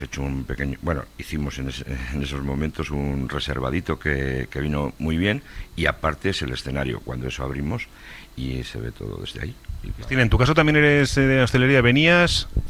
hecho un pequeño, bueno, hicimos en esos momentos un reservadito que vino muy bien, y aparte es el escenario, cuando eso abrimos y se ve todo desde ahí. Cristina, en tu caso también eres de hostelería, venías